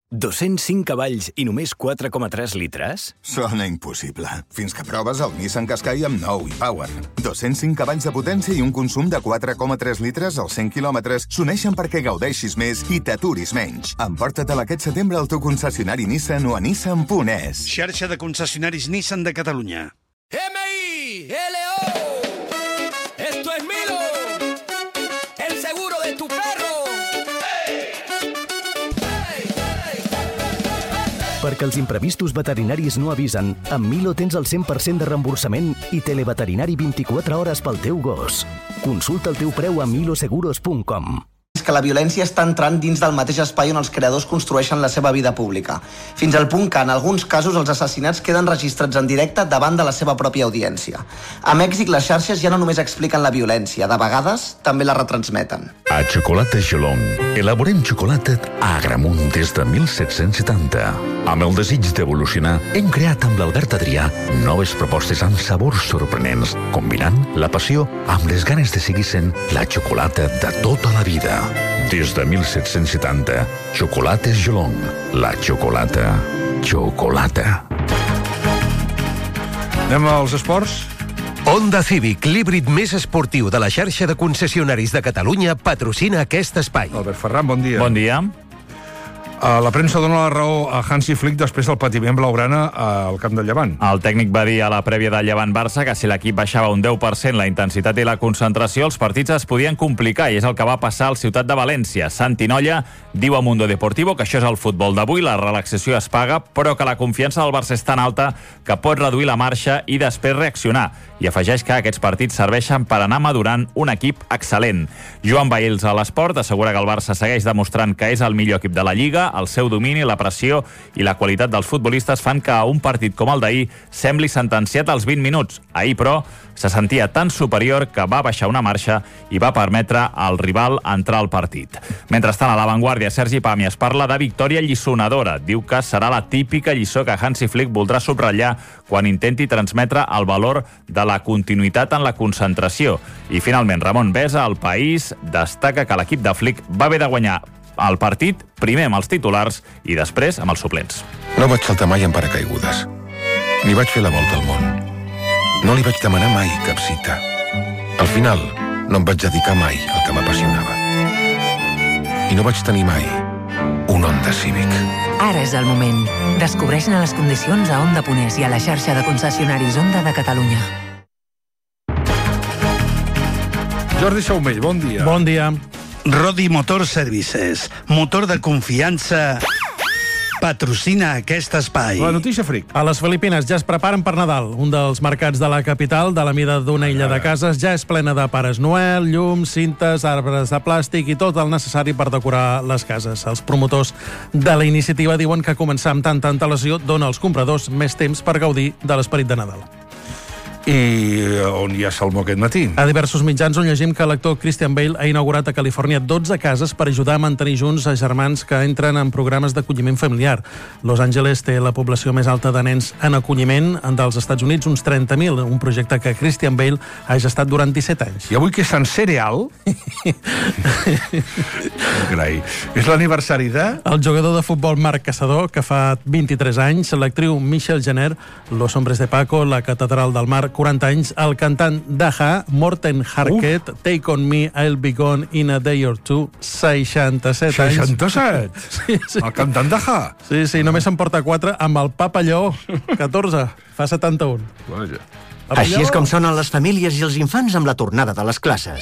205 cavalls i només 4,3 litres? Sona impossible. Fins que proves el Nissan Qashqai amb nou e-Power. 205 cavalls de potència i un consum de 4,3 litres als 100 quilòmetres s'uneixen perquè gaudeixis més i t'aturis menys. Emporta-te'l aquest setembre al teu concessionari Nissan o a nissan.es. Xarxa de concessionaris Nissan de Catalunya. M-I-L-O. Esto es Milo. El seguro de tu perro. Perquè els imprevistos veterinaris no avisen, amb Milo tens el 100% de reemborsament i televeterinari 24 hores pel teu gos. Consulta el teu preu a miloseguros.com. Que la violència està entrant dins del mateix espai on els creadors construeixen la seva vida pública, fins al punt que, en alguns casos, els assassinats queden registrats en directe davant de la seva pròpia audiència. A Mèxic, les xarxes ja no només expliquen la violència, de vegades també la retransmeten. A Xocolata Jolong elaborem xocolata a Agramunt des de 1770. Amb el desig d'evolucionar, hem creat amb l'Albert Adrià noves propostes amb sabors sorprenents, combinant la passió amb les ganes de seguir sent la xocolata de tota la vida. Des de 1770, Xocolates Jolong. La xocolata. Xocolata. Anem als esports? Honda Civic, l'híbrid més esportiu de la xarxa de concessionaris de Catalunya, patrocina aquest espai. Albert Ferran, bon dia. Bon dia. La premsa dona la raó a Hansi Flick després del patiment blaugrana al camp del Llevant. El tècnic va dir a la prèvia del Llevant-Barça que si l'equip baixava un 10% la intensitat i la concentració, els partits es podien complicar, i és el que va passar al Ciutat de València. Santi Nolla diu a Mundo Deportivo que això és el futbol d'avui, la relaxació es paga, però que la confiança del Barça és tan alta que pot reduir la marxa i després reaccionar. I afegeix que aquests partits serveixen per anar madurant un equip excel·lent. Joan Bails a l'Esport assegura que el Barça segueix demostrant que és el millor equip de la Lliga, el seu domini, la pressió i la qualitat dels futbolistes fan que un partit com el d'ahir sembli sentenciat als 20 minuts. Ahir, però, se sentia tan superior que va baixar una marxa i va permetre al rival entrar al partit. Mentrestant, a l'avantguàrdia, Sergi Pàmies parla de victòria lliçonadora. Diu que serà la típica lliçó que Hansi Flick voldrà subratllar quan intenti transmetre el valor de la continuïtat en la concentració. I finalment, Ramon Besa, al País, destaca que l'equip de Flick va haver de guanyar el partit primer amb els titulars i després amb els suplents. No vaig saltar mai en paracaigudes. Ni vaig fer la volta al món. No li vaig demanar mai cap cita. Al final, no em vaig dedicar mai al que m'apassionava. I no vaig tenir mai un Honda Civic. Ara és el moment. Descobreix-ne les condicions a Honda.es i a la xarxa de concessionaris Honda de Catalunya. Jordi Saumell, bon dia. Bon dia. Rodi Motor Services, motor de confiança, patrocina aquest espai. La notícia fric. A les Filipines ja es preparen per Nadal. Un dels mercats de la capital, de la mida d'una illa de cases, ja és plena de Pares Noel, llums, cintes, arbres de plàstic i tot el necessari per decorar les cases. Els promotors de la iniciativa diuen que començar amb tanta antelació dona als compradors més temps per gaudir de l'esperit de Nadal. I on hi ha salmó aquest matí? A diversos mitjans on llegim que l'actor Christian Bale ha inaugurat a Califòrnia 12 cases per ajudar a mantenir junts a germans que entren en programes d'acolliment familiar. Los Angeles té la població més alta de nens en acolliment dels Estats Units, uns 30.000, un projecte que Christian Bale ha gestat durant 17 anys. I avui que és Sant Cereal? Grai. És l'aniversari de... El jugador de futbol Marc Caçador, que fa 23 anys, l'actriu Michelle Jenner, Los Hombres de Paco, La Catedral del Mar, 40 anys, el cantant d'Aja, Morten Harket, Take On Me, I'll Be Gone in a Day or Two, 67 anys. 67? Sí, sí. El cantant d'Aja? Sí, sí, només se'n porta 4 amb el Papa Lleó, 14, fa 71. Vaja. Així és com sonen les famílies i els infants amb la tornada de les classes.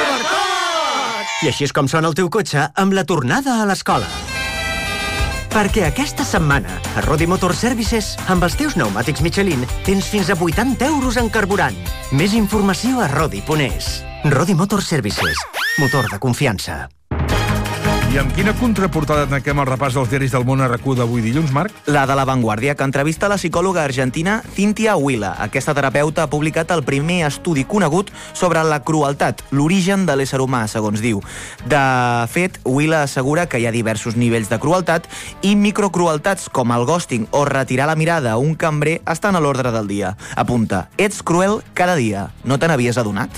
I així és com sona el teu cotxe amb la tornada a l'escola. Perquè aquesta setmana, a Rodi Motor Services, amb els teus pneumàtics Michelin, tens fins a 80 euros en carburant. Més informació a rodi.es. Rodi Motor Services. Motor de confiança. I amb quina contraportada tanquem el repàs dels diaris del món a RAC1 d'avui dilluns, Marc? La de La Vanguardia, que entrevista la psicòloga argentina Cynthia Huila. Aquesta terapeuta ha publicat el primer estudi conegut sobre la crueltat, l'origen de l'ésser humà, segons diu. De fet, Huila assegura que hi ha diversos nivells de crueltat i microcrueltats com el ghosting o retirar la mirada a un cambrer estan a l'ordre del dia. Apunta, ets cruel cada dia. No te n'havies adonat?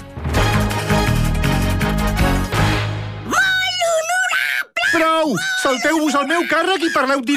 Prou! Salteu-vos al meu càrrec i parleu